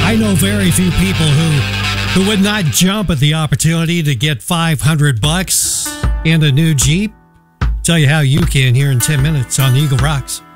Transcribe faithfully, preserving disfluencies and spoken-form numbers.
I know very few people who, who would not jump at the opportunity to get five hundred bucks and a new Jeep. Tell you how you can here in ten minutes on Eagle Rocks.